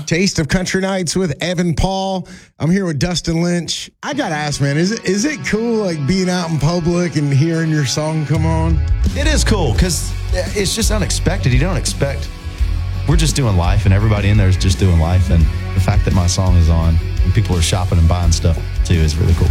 Taste of Country Nights with Evan Paul. I'm here with Dustin Lynch. I gotta ask, man, is it cool like being out in public and hearing your song come on? It is cool because it's just unexpected. You don't expect. We're just doing life, and everybody in there is just doing life. And the fact that my song is on and people are shopping and buying stuff too is really cool.